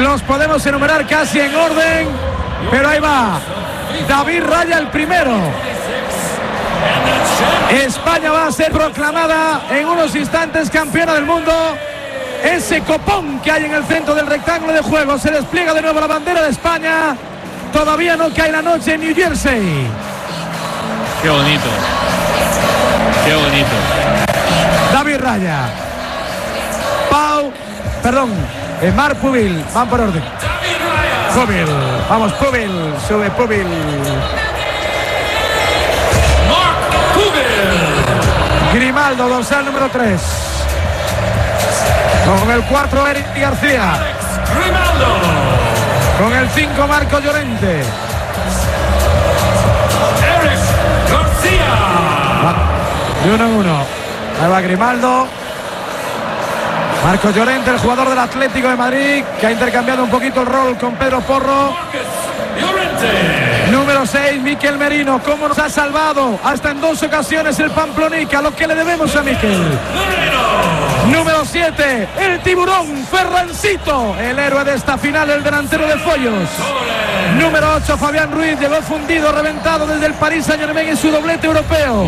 Los podemos enumerar casi en orden, pero ahí va. David Raya el primero. España va a ser proclamada en unos instantes campeona del mundo. Ese copón que hay en el centro del rectángulo de juego, se despliega de nuevo la bandera de España. Todavía no cae la noche en New Jersey. Qué bonito. Qué bonito. David Raya. Marc Pubil. Van por orden. Pubil. Vamos, Pubil. Sube Pubil. Marc Pubil. Grimaldo, dorsal número 3. Con el 4, Eric García. Grimaldo. Con el 5, Marco Llorente. Eric García. De 1 en 1. Ahí va Grimaldo. Marco Llorente, el jugador del Atlético de Madrid, que ha intercambiado un poquito el rol con Pedro Porro. Número 6, Miquel Merino. ¿Cómo nos ha salvado hasta en 2 ocasiones el Pamplonica? Lo que le debemos a Miquel. Número 7, el tiburón Ferrancito, el héroe de esta final, el delantero de Follos. Número 8, Fabián Ruiz, llegó fundido, reventado desde el Paris Saint-Germain en su doblete europeo.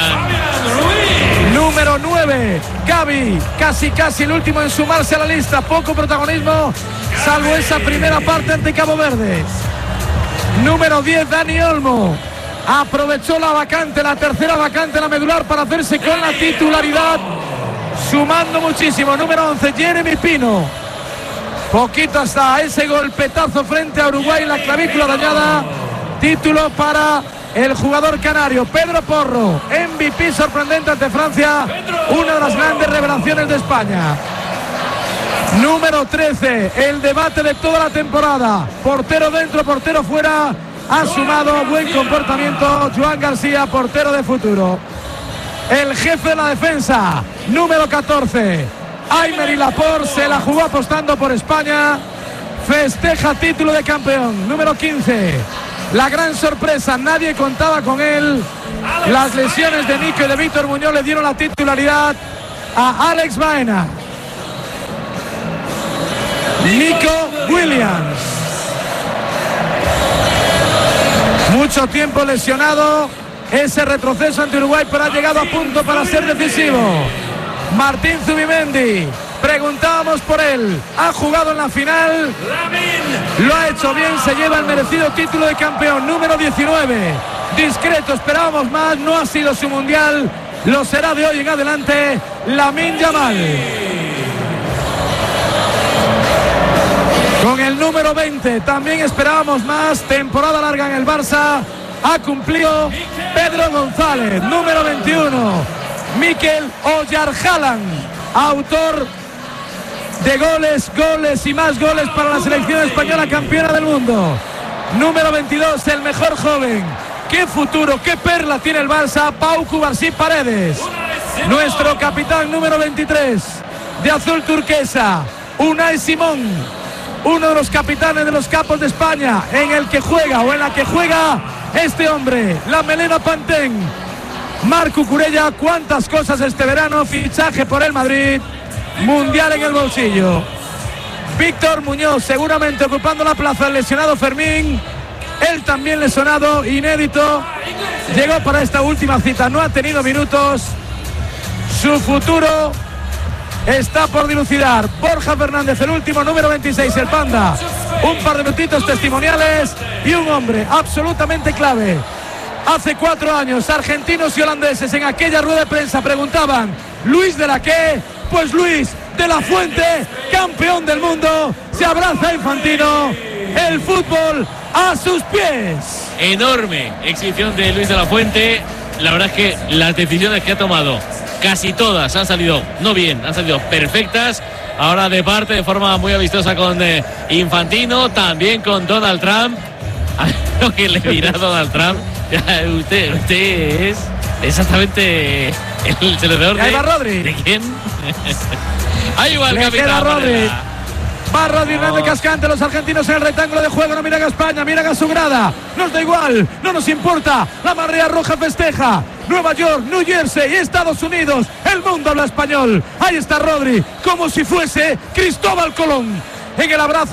Número 9, Gavi, casi el último en sumarse a la lista, poco protagonismo, salvo esa primera parte ante Cabo Verde. Número 10, Dani Olmo, aprovechó la vacante, la tercera vacante, la medular, para hacerse con la titularidad, sumando muchísimo. Número 11, Jeremy Pino, poquito hasta ese golpetazo frente a Uruguay, la clavícula dañada. Título para el jugador canario. Pedro Porro, MVP sorprendente ante Francia, una de las grandes revelaciones de España. Número 13, el debate de toda la temporada, portero dentro, portero fuera, ha sumado buen comportamiento Joan García, portero de futuro. El jefe de la defensa, número 14, Aymeric Laporte, se la jugó apostando por España, festeja título de campeón. Número 15, la gran sorpresa, nadie contaba con él, las lesiones de Nico y de Víctor Muñoz le dieron la titularidad a Alex Baena. Nico Williams, mucho tiempo lesionado, ese retroceso ante Uruguay, pero ha llegado a punto para ser decisivo. Martín Zubimendi, preguntábamos por él, ha jugado en la final, lo ha hecho bien, se lleva el merecido título de campeón. Número 19, discreto, esperábamos más, no ha sido su mundial, lo será de hoy en adelante, Lamine Yamal. Con el número 20 también esperábamos más, temporada larga en el Barça, ha cumplido Pedro González. Número 21, Mikel Oyarzabal, autor de goles y más goles para la selección española, campeona del mundo. Número 22, el mejor joven, qué futuro, qué perla tiene el Barça, Pau Cubarsí Paredes. Nuestro capitán número 23, de azul turquesa, Unai Simón, uno de los capitanes de los capos de España, en el que juega o en la que juega este hombre, la melena Pantén. Marc Cucurella, cuántas cosas este verano, fichaje por el Madrid, mundial en el bolsillo. Víctor Muñoz, seguramente ocupando la plaza del lesionado Fermín, él también lesionado, inédito, llegó para esta última cita, no ha tenido minutos, su futuro está por dilucidar. Borja Fernández, el último, número 26, el Panda, un par de minutitos testimoniales y un hombre absolutamente clave. Hace 4 años, argentinos y holandeses en aquella rueda de prensa preguntaban, ¿Luis de la qué? Pues Luis de la Fuente, campeón del mundo, se abraza a Infantino, el fútbol a sus pies. Enorme exhibición de Luis de la Fuente, la verdad es que las decisiones que ha tomado, casi todas han salido, no bien, han salido perfectas. Ahora de parte, de forma muy amistosa con Infantino, también con Donald Trump. A ver lo que le dirá Donald Trump. Usted es exactamente el celebrador de... Ahí va Rodri. ¿De quién? Ahí va el capitán. Rodri. Va Rodri Hernández Cascante, los argentinos en el rectángulo de juego, no miran a España, miran a su grada. Nos da igual, no nos importa. La marea roja festeja. Nueva York, New Jersey, Estados Unidos, el mundo habla español. Ahí está Rodri, como si fuese Cristóbal Colón. En el abrazo